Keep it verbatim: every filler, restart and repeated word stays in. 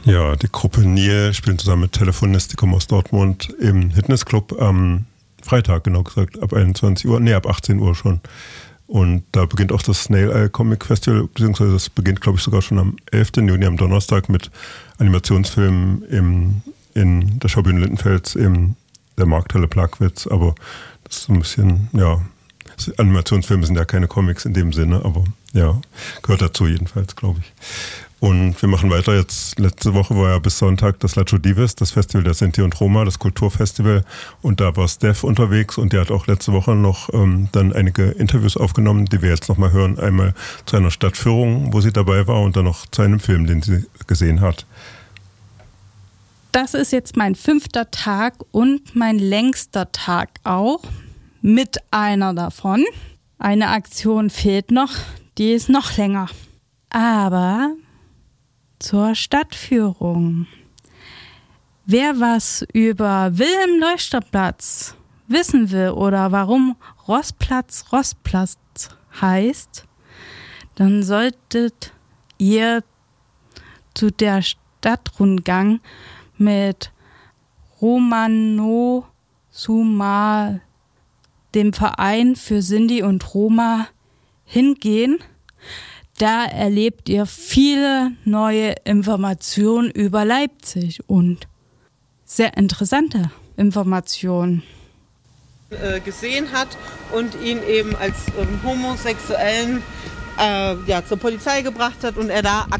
Ja, die Gruppe Nil spielt zusammen mit Telefonistikum aus Dortmund im Fitnessclub am Freitag, genau gesagt, ab einundzwanzig Uhr, nee, ab achtzehn Uhr schon. Und da beginnt auch das Snail Eye Comic Festival, beziehungsweise das beginnt, glaube ich, sogar schon am elften Juni, am Donnerstag, mit Animationsfilmen im, in der Schaubühne Lindenfels, in der Markthalle Plagwitz. Aber das ist so ein bisschen, ja, Animationsfilme sind ja keine Comics in dem Sinne, aber ja, gehört dazu jedenfalls, glaube ich. Und wir machen weiter jetzt. Letzte Woche war ja bis Sonntag das Lacho Dives, das Festival der Sinti und Roma, das Kulturfestival. Und da war Steph unterwegs und der hat auch letzte Woche noch ähm, dann einige Interviews aufgenommen, die wir jetzt nochmal hören. Einmal zu einer Stadtführung, wo sie dabei war, und dann noch zu einem Film, den sie gesehen hat. Das ist jetzt mein fünfter Tag und mein längster Tag auch. Mit einer davon. Eine Aktion fehlt noch, die ist noch länger. Aber zur Stadtführung. Wer was über Wilhelm-Leuchter-Platz wissen will oder warum Rossplatz Rossplatz heißt, dann solltet ihr zu der Stadtrundgang mit Romano Sumal, dem Verein für Sinti und Roma, hingehen. Da erlebt ihr viele neue Informationen über Leipzig und sehr interessante Informationen. Gesehen hat und ihn eben als ähm, Homosexuellen äh, ja, zur Polizei gebracht hat und er da